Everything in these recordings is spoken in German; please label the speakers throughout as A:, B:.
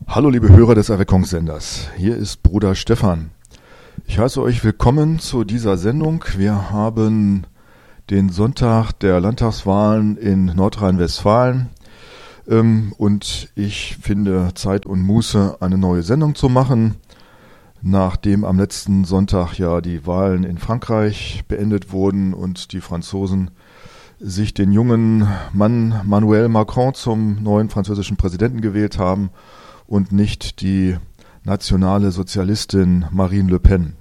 A: Hallo liebe Hörer des Erweckungssenders, hier ist Bruder Stefan. Ich heiße euch willkommen zu dieser Sendung. Wir haben den Sonntag der Landtagswahlen in Nordrhein-Westfalen und ich finde Zeit und Muße, eine neue Sendung zu machen. Nachdem am letzten Sonntag ja die Wahlen in Frankreich beendet wurden und die Franzosen sich den jungen Mann Emmanuel Macron zum neuen französischen Präsidenten gewählt haben und nicht die nationale Sozialistin Marine Le Pen.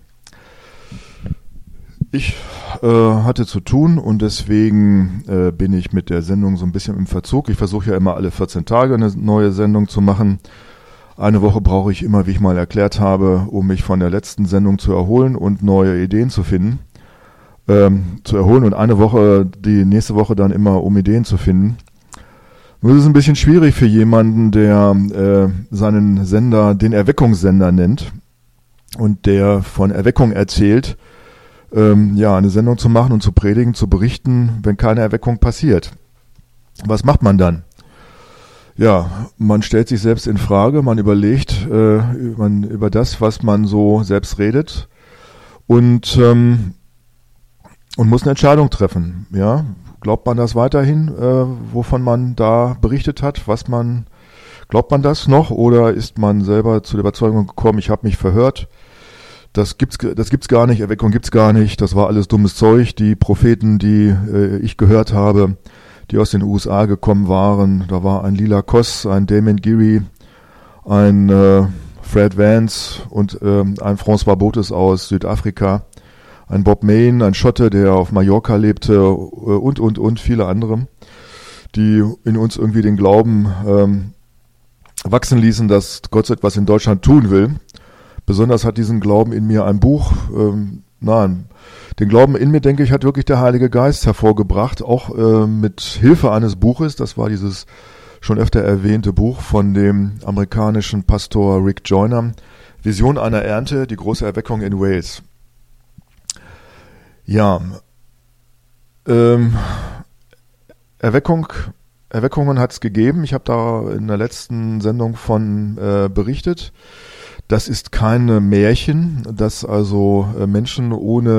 A: Ich hatte zu tun und deswegen bin ich mit der Sendung so ein bisschen im Verzug. Ich versuche ja immer alle 14 Tage eine neue Sendung zu machen. Eine Woche brauche ich immer, wie ich mal erklärt habe, um mich von der letzten Sendung zu erholen und neue Ideen zu finden. Und eine Woche, die nächste Woche dann immer, um Ideen zu finden. Nur ist es ein bisschen schwierig für jemanden, der seinen Sender den Erweckungssender nennt und der von Erweckung erzählt, eine Sendung zu machen und zu predigen, zu berichten, wenn keine Erweckung passiert. Was macht man dann? Ja, man stellt sich selbst in Frage, man überlegt über das, was man so selbst redet und muss eine Entscheidung treffen, ja. Glaubt man das weiterhin, wovon man da berichtet hat? Glaubt man das noch oder ist man selber zu der Überzeugung gekommen, ich habe mich verhört, das gibt's gar nicht, Erweckung gibt's gar nicht, das war alles dummes Zeug, die Propheten, die ich gehört habe, die aus den USA gekommen waren, da war ein Lila Koss, ein Damon Geary, ein Fred Vance und ein François Bothes aus Südafrika, ein Bob Mayne, ein Schotte, der auf Mallorca lebte und viele andere, die in uns irgendwie den Glauben wachsen ließen, dass Gott so etwas in Deutschland tun will. Besonders hat diesen Glauben in mir ein Buch, den Glauben in mir, denke ich, hat wirklich der Heilige Geist hervorgebracht, auch mit Hilfe eines Buches. Das war dieses schon öfter erwähnte Buch von dem amerikanischen Pastor Rick Joyner, Vision einer Ernte, die große Erweckung in Wales. Ja, Erweckungen hat es gegeben. Ich habe da in der letzten Sendung von berichtet. Das ist kein Märchen, dass also Menschen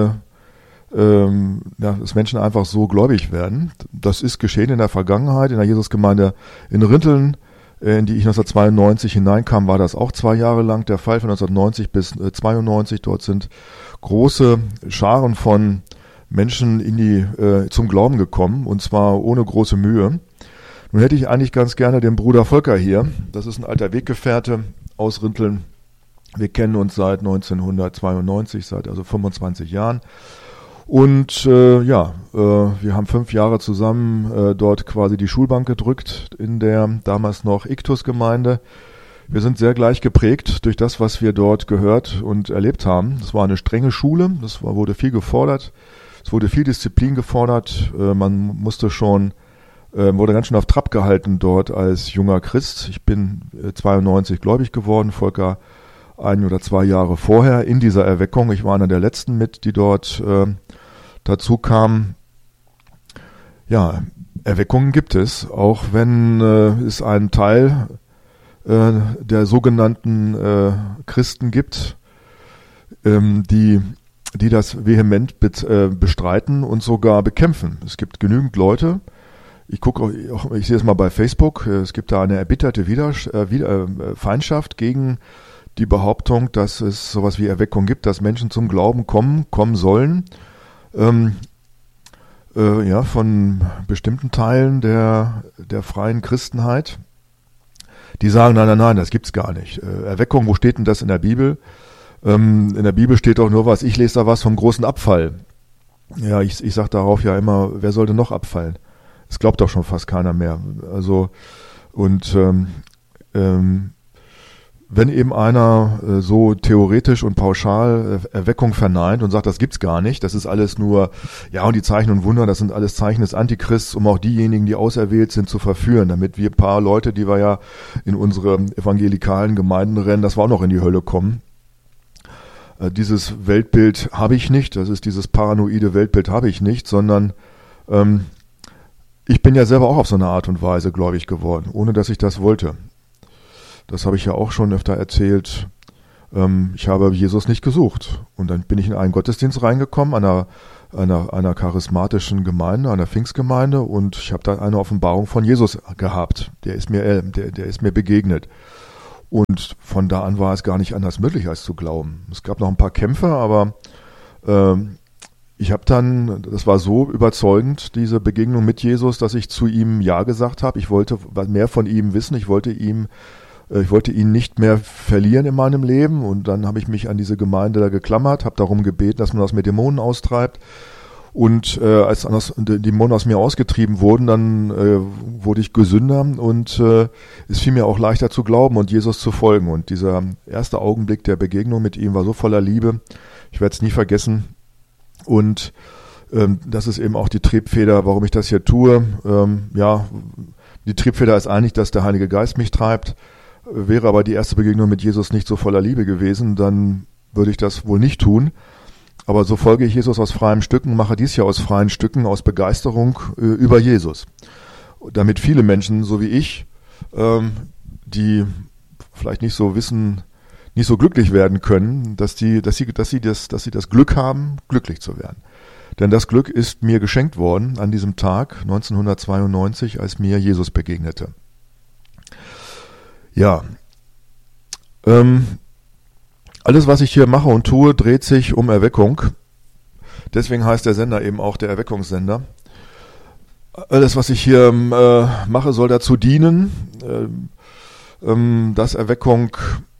A: dass Menschen einfach so gläubig werden. Das ist geschehen in der Vergangenheit. In der Jesusgemeinde in Rinteln, in die ich 1992 hineinkam, war das auch 2 Jahre lang der Fall, von 1990 bis 92. Dort sind große Scharen von Menschen zum Glauben gekommen, und zwar ohne große Mühe. Nun hätte ich eigentlich ganz gerne den Bruder Volker hier. Das ist ein alter Weggefährte aus Rinteln. Wir kennen uns seit 1992, seit also 25 Jahren. Und wir haben 5 Jahre zusammen dort quasi die Schulbank gedrückt in der damals noch Iktus-Gemeinde. Wir sind sehr gleich geprägt durch das, was wir dort gehört und erlebt haben. Es war eine strenge Schule, wurde viel gefordert, es wurde viel Disziplin gefordert. Man wurde ganz schön auf Trab gehalten dort als junger Christ. Ich bin 92 gläubig geworden, Volker 1 oder 2 Jahre vorher in dieser Erweckung. Ich war einer der letzten die dort dazu kamen. Ja, Erweckungen gibt es, auch wenn es einen Teil der sogenannten Christen gibt, die das vehement bestreiten und sogar bekämpfen. Es gibt genügend Leute, ich sehe es mal bei Facebook, es gibt da eine erbitterte Feindschaft gegen die Behauptung, dass es sowas wie Erweckung gibt, dass Menschen zum Glauben kommen sollen, von bestimmten Teilen der freien Christenheit. Die sagen, nein, das gibt's gar nicht. Erweckung, wo steht denn das in der Bibel? In der Bibel steht doch nur was, ich lese da was vom großen Abfall. Ja, ich sage darauf ja immer, wer soll denn noch abfallen? Es glaubt doch schon fast keiner mehr. Also, und wenn eben einer so theoretisch und pauschal Erweckung verneint und sagt, das gibt's gar nicht, das ist alles nur, und die Zeichen und Wunder, das sind alles Zeichen des Antichrists, um auch diejenigen, die auserwählt sind, zu verführen, damit wir ein paar Leute, die wir ja in unsere evangelikalen Gemeinden rennen, dass wir auch noch in die Hölle kommen. Dieses Weltbild habe ich nicht, dieses paranoide Weltbild habe ich nicht, sondern ich bin ja selber auch auf so eine Art und Weise gläubig geworden, ohne dass ich das wollte. das habe ich ja auch schon öfter erzählt, ich habe Jesus nicht gesucht. Und dann bin ich in einen Gottesdienst reingekommen, einer charismatischen Gemeinde, einer Pfingstgemeinde, und ich habe da eine Offenbarung von Jesus gehabt. Der ist mir begegnet. Und von da an war es gar nicht anders möglich, als zu glauben. Es gab noch ein paar Kämpfe, aber ich habe dann, das war so überzeugend, diese Begegnung mit Jesus, dass ich zu ihm Ja gesagt habe. Ich wollte mehr von ihm wissen. Ich wollte ihn nicht mehr verlieren in meinem Leben. Und dann habe ich mich an diese Gemeinde da geklammert, habe darum gebeten, dass man das mit Dämonen austreibt. Und als die Dämonen aus mir ausgetrieben wurden, dann wurde ich gesünder und es fiel mir auch leichter zu glauben und Jesus zu folgen. Und dieser erste Augenblick der Begegnung mit ihm war so voller Liebe. Ich werde es nie vergessen. Und das ist eben auch die Triebfeder, warum ich das hier tue. Die Triebfeder ist eigentlich, dass der Heilige Geist mich treibt. Wäre aber die erste Begegnung mit Jesus nicht so voller Liebe gewesen, dann würde ich das wohl nicht tun. Aber so folge ich Jesus aus freien Stücken, mache dies ja aus freien Stücken, aus Begeisterung über Jesus. Damit viele Menschen, so wie ich, die vielleicht nicht so wissen, nicht so glücklich werden können, dass sie das Glück haben, glücklich zu werden. Denn das Glück ist mir geschenkt worden an diesem Tag 1992, als mir Jesus begegnete. Ja, alles, was ich hier mache und tue, dreht sich um Erweckung. Deswegen heißt der Sender eben auch der Erweckungssender. Alles, was ich hier mache, soll dazu dienen, dass Erweckung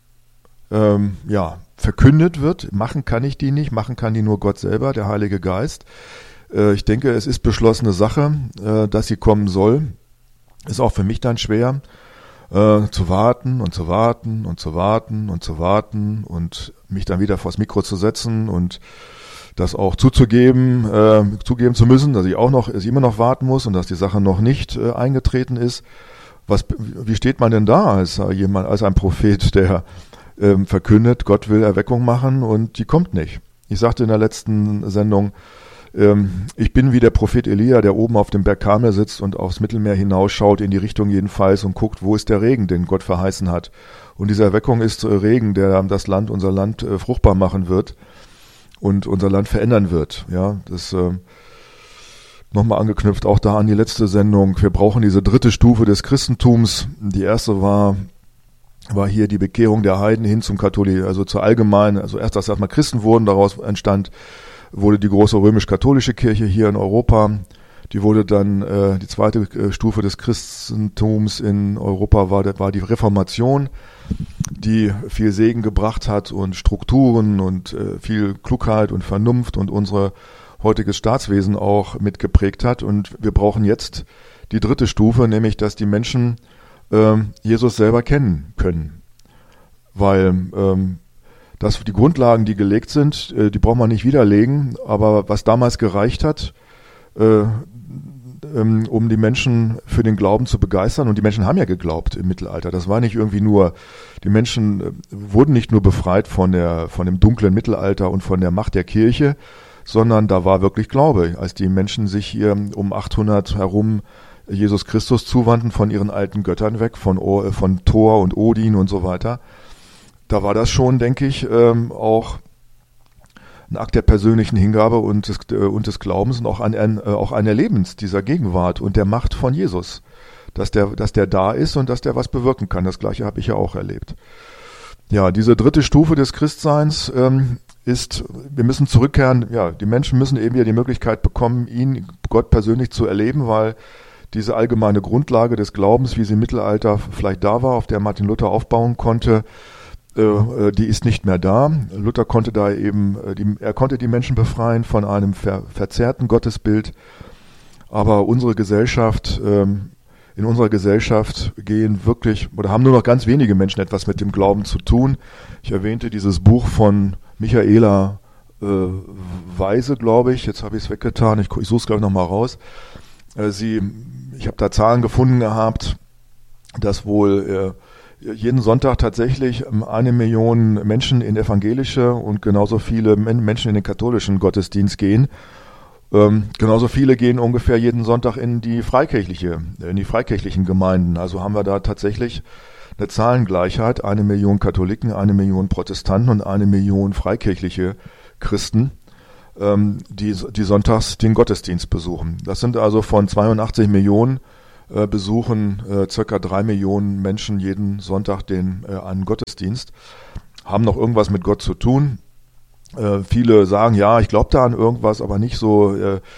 A: verkündet wird. Machen kann ich die nicht, machen kann die nur Gott selber, der Heilige Geist. Ich denke, es ist beschlossene Sache, dass sie kommen soll. Ist auch für mich dann schwer. Zu warten und zu warten und zu warten und zu warten und mich dann wieder vors Mikro zu setzen und das auch zugeben zu müssen, dass ich immer noch warten muss und dass die Sache noch nicht eingetreten ist. Wie steht man denn da als ein Prophet, der verkündet, Gott will Erweckung machen und die kommt nicht? Ich sagte in der letzten Sendung, ich bin wie der Prophet Elia, der oben auf dem Berg Karmel sitzt und aufs Mittelmeer hinausschaut, in die Richtung jedenfalls, und guckt, wo ist der Regen, den Gott verheißen hat. Und diese Erweckung ist Regen, der unser Land fruchtbar machen wird und unser Land verändern wird. Ja, das nochmal angeknüpft auch da an die letzte Sendung. Wir brauchen diese dritte Stufe des Christentums. Die erste war hier die Bekehrung der Heiden hin zum Katholik, also zur allgemeinen, also erst, dass erstmal Christen wurden, daraus wurde die große römisch-katholische Kirche hier in Europa. Die wurde dann, die zweite Stufe des Christentums in Europa war die Reformation, die viel Segen gebracht hat und Strukturen und viel Klugheit und Vernunft und unser heutiges Staatswesen auch mitgeprägt hat. Und wir brauchen jetzt die dritte Stufe, nämlich, dass die Menschen Jesus selber kennen können. Weil die Grundlagen, die gelegt sind, die braucht man nicht widerlegen, aber was damals gereicht hat, um die Menschen für den Glauben zu begeistern, und die Menschen haben ja geglaubt im Mittelalter, das war nicht irgendwie nur, die Menschen wurden nicht nur befreit von dem dunklen Mittelalter und von der Macht der Kirche, sondern da war wirklich Glaube, als die Menschen sich hier um 800 herum Jesus Christus zuwandten, von ihren alten Göttern weg, von Thor und Odin und so weiter. Da war das schon, denke ich, auch ein Akt der persönlichen Hingabe und des Glaubens und auch ein Erlebens dieser Gegenwart und der Macht von Jesus, dass der da ist und dass der was bewirken kann. Das Gleiche habe ich ja auch erlebt. Ja, diese dritte Stufe des Christseins ist, wir müssen zurückkehren, ja, die Menschen müssen eben wieder die Möglichkeit bekommen, Gott persönlich zu erleben, weil diese allgemeine Grundlage des Glaubens, wie sie im Mittelalter vielleicht da war, auf der Martin Luther aufbauen konnte, die ist nicht mehr da. Luther konnte da eben, er konnte die Menschen befreien von einem verzerrten Gottesbild, aber in unserer Gesellschaft gehen wirklich, oder haben nur noch ganz wenige Menschen etwas mit dem Glauben zu tun. Ich erwähnte dieses Buch von Michaela Weise, glaube ich, jetzt habe ich es weggetan, ich suche es gleich nochmal raus. Ich habe da Zahlen gefunden gehabt, dass wohl jeden Sonntag tatsächlich 1 Million Menschen in evangelische und genauso viele Menschen in den katholischen Gottesdienst gehen. Genauso viele gehen ungefähr jeden Sonntag in die freikirchlichen Gemeinden. Also haben wir da tatsächlich eine Zahlengleichheit, 1 Million Katholiken, 1 Million Protestanten und 1 Million freikirchliche Christen, die sonntags den Gottesdienst besuchen. Das sind also von 82 Millionen besuchen circa 3 Millionen Menschen jeden Sonntag einen Gottesdienst, haben noch irgendwas mit Gott zu tun. Viele sagen, ja, ich glaube da an irgendwas, aber nicht so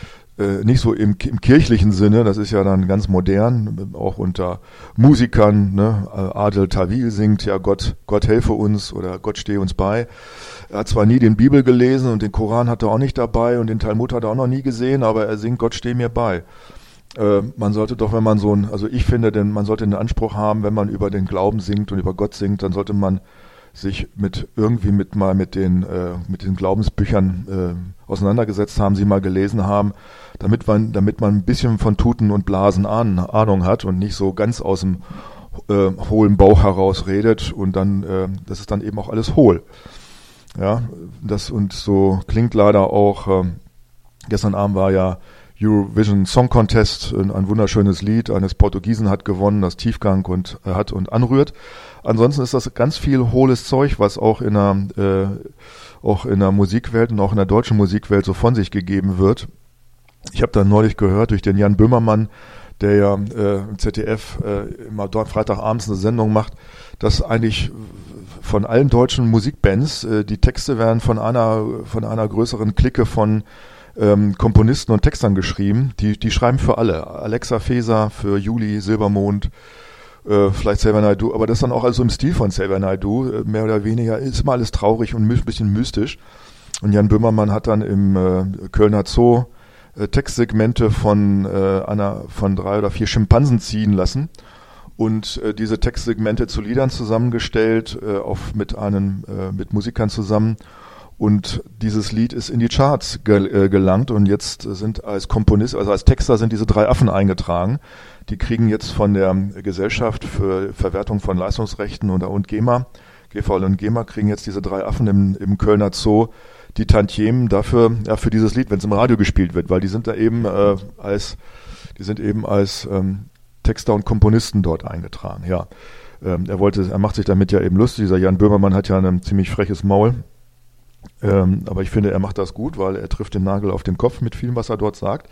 A: im kirchlichen Sinne. Das ist ja dann ganz modern, auch unter Musikern. Ne? Adel Tawil singt ja Gott helfe uns oder Gott stehe uns bei. Er hat zwar nie den Bibel gelesen und den Koran hat er auch nicht dabei und den Talmud hat er auch noch nie gesehen, aber er singt Gott stehe mir bei. Man sollte doch, wenn man ich finde, denn man sollte den Anspruch haben, wenn man über den Glauben singt und über Gott singt, dann sollte man sich mit den Glaubensbüchern auseinandergesetzt haben, sie mal gelesen haben, damit man ein bisschen von Tuten und Blasen Ahnung hat und nicht so ganz aus dem hohlen Bauch heraus redet und dann das ist dann eben auch alles hohl. Ja, und so klingt leider auch. Gestern Abend war ja Eurovision Song Contest, ein wunderschönes Lied eines Portugiesen hat gewonnen, das Tiefgang hat und anrührt. Ansonsten ist das ganz viel hohles Zeug, was auch in der Musikwelt und auch in der deutschen Musikwelt so von sich gegeben wird. Ich habe da neulich gehört durch den Jan Böhmermann, der ja im ZDF immer dort Freitagabends eine Sendung macht, dass eigentlich von allen deutschen Musikbands die Texte werden von einer größeren Clique von Komponisten und Textern geschrieben, die schreiben für alle. Alexa Feser, für Juli, Silbermond, vielleicht Xavier Naidoo, aber das dann auch also im Stil von Xavier Naidoo, mehr oder weniger, ist immer alles traurig und ein bisschen mystisch. Und Jan Böhmermann hat dann im Kölner Zoo Textsegmente von 3 oder 4 Schimpansen ziehen lassen und diese Textsegmente zu Liedern zusammengestellt, mit Musikern zusammen. Und dieses Lied ist in die Charts gelangt und jetzt sind als Komponist, also als Texter sind diese 3 Affen eingetragen. Die kriegen jetzt von der Gesellschaft für Verwertung von Leistungsrechten und GEMA, GVL und GEMA kriegen jetzt diese 3 Affen im Kölner Zoo die Tantiemen dafür, ja, für dieses Lied, wenn es im Radio gespielt wird, weil die sind da eben als Texter und Komponisten dort eingetragen. Ja, er macht sich damit ja eben lustig. Dieser Jan Böhmermann hat ja ein ziemlich freches Maul. Aber ich finde, er macht das gut, weil er trifft den Nagel auf den Kopf mit vielem, was er dort sagt.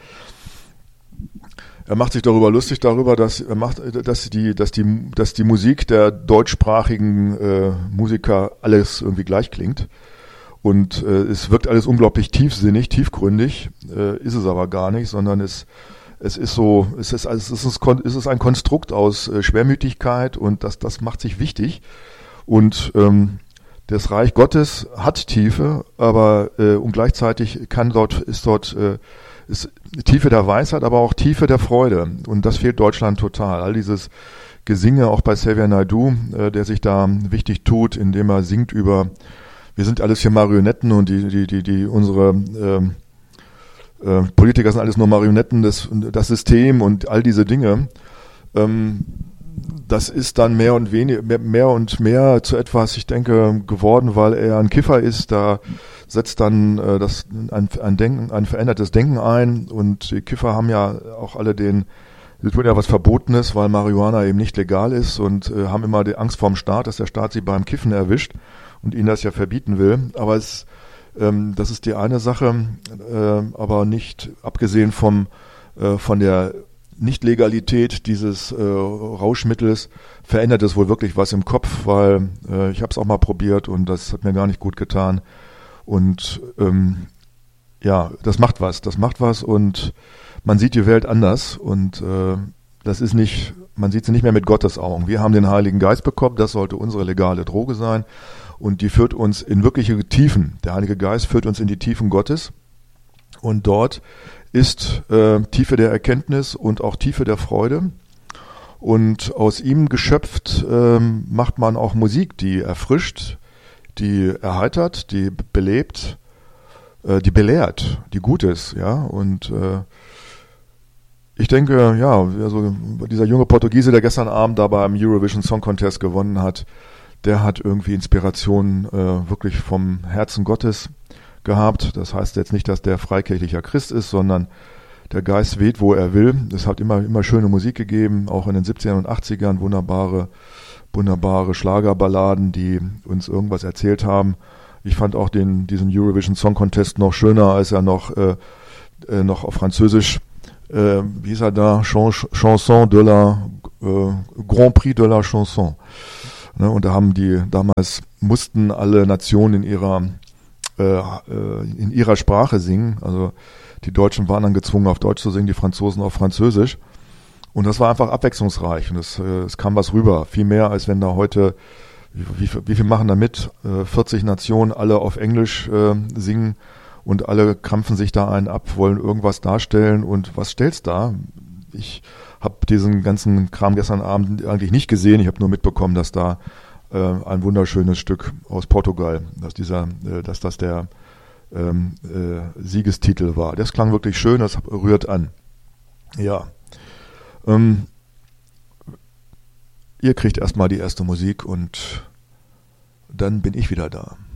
A: Er macht sich lustig darüber, dass die Musik der deutschsprachigen Musiker alles irgendwie gleich klingt. Und es wirkt alles unglaublich tiefsinnig, tiefgründig, ist es aber gar nicht, sondern es ist ein Konstrukt aus Schwermütigkeit und das macht sich wichtig. Und das Reich Gottes hat Tiefe, aber und gleichzeitig ist Tiefe der Weisheit, aber auch Tiefe der Freude. Und das fehlt Deutschland total. All dieses Gesinge, auch bei Xavier Naidoo, der sich da wichtig tut, indem er singt über, wir sind alles hier Marionetten und unsere Politiker sind alles nur Marionetten, das System und all diese Dinge. Das ist dann mehr und mehr zu etwas, ich denke, geworden, weil er ein Kiffer ist. Da setzt dann ein verändertes Denken ein und die Kiffer haben ja auch alle sie tun ja was Verbotenes, weil Marihuana eben nicht legal ist und haben immer die Angst vorm Staat, dass der Staat sie beim Kiffen erwischt und ihnen das ja verbieten will. Aber das ist die eine Sache, aber nicht abgesehen von der Nicht-Legalität dieses Rauschmittels verändert es wohl wirklich was im Kopf, weil ich habe es auch mal probiert und das hat mir gar nicht gut getan. Und das macht was und man sieht die Welt anders und man sieht sie nicht mehr mit Gottes Augen. Wir haben den Heiligen Geist bekommen, das sollte unsere legale Droge sein und die führt uns in wirkliche Tiefen. Der Heilige Geist führt uns in die Tiefen Gottes und dort ist Tiefe der Erkenntnis und auch Tiefe der Freude. Und aus ihm geschöpft macht man auch Musik, die erfrischt, die erheitert, die belebt, die belehrt, die gut ist. Ja? Und ich denke, ja, also dieser junge Portugiese, der gestern Abend da beim Eurovision Song Contest gewonnen hat, der hat irgendwie Inspiration wirklich vom Herzen Gottes gehabt. Das heißt jetzt nicht, dass der freikirchlicher Christ ist, sondern der Geist weht, wo er will. Es hat immer schöne Musik gegeben, auch in den 70ern und 80ern wunderbare wunderbare Schlagerballaden, die uns irgendwas erzählt haben. Ich fand auch diesen Eurovision Song Contest noch schöner, als er noch auf Französisch, wie hieß er da, Chanson de la Grand Prix de la Chanson. Ne, und da haben damals mussten alle Nationen in ihrer Sprache singen. Also die Deutschen waren dann gezwungen, auf Deutsch zu singen, die Franzosen auf Französisch. Und das war einfach abwechslungsreich und es kam was rüber. Viel mehr, als wenn da heute, wie viel machen da mit? 40 Nationen, alle auf Englisch singen und alle krampfen sich da einen ab, wollen irgendwas darstellen. Und was stellst da? Ich habe diesen ganzen Kram gestern Abend eigentlich nicht gesehen. Ich habe nur mitbekommen, dass da ein wunderschönes Stück aus Portugal, dass das der Siegestitel war. Das klang wirklich schön, das rührt an. Ja. Ihr kriegt erstmal die erste Musik und dann bin ich wieder da.